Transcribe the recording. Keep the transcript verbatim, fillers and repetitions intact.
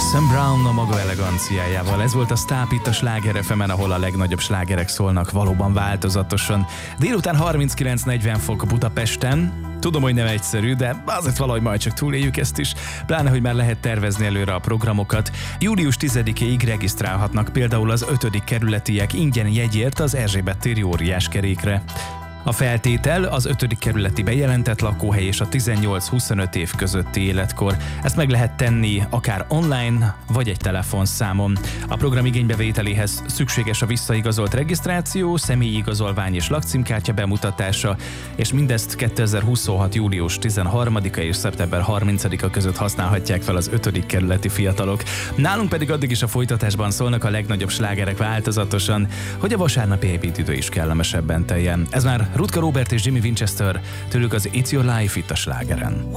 Sam Brown a maga eleganciájával. Ez volt a Stop itt a Sláger ef emen, ahol a legnagyobb slágerek szólnak valóban változatosan. Délután harminckilenc negyven fok Budapesten. Tudom, hogy nem egyszerű, de azért valahogy majd csak túléljük ezt is. Pláne, hogy már lehet tervezni előre a programokat. július tizedikéig regisztrálhatnak például az ötödik kerületiek ingyen jegyért az Erzsébet téri óriáskerékre. A feltétel az ötödik kerületi bejelentett lakóhely és a tizennyolc-huszonöt év közötti életkor. Ezt meg lehet tenni akár online, vagy egy telefonszámon. A program igénybevételéhez szükséges a visszaigazolt regisztráció, személyi igazolvány és lakcímkártya bemutatása, és mindezt kétezer-huszonhat. július tizenharmadika és szeptember harmincadika között használhatják fel az ötödik kerületi fiatalok. Nálunk pedig addig is a folytatásban szólnak a legnagyobb slágerek változatosan, hogy a vasárnapi ebédidő is kellemesebben teljen. Ez már Rutka Robert és Jimmy Winchester, tőlük az It's Your Life itt a Slágeren.